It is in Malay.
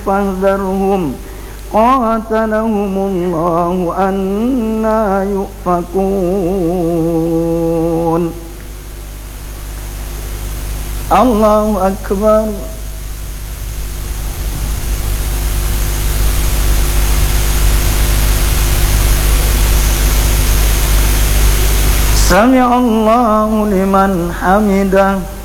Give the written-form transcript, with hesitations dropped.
فاحذرهم قاتلهم الله أنا يؤفكون. الله أكبر. سمع الله لمن حمده.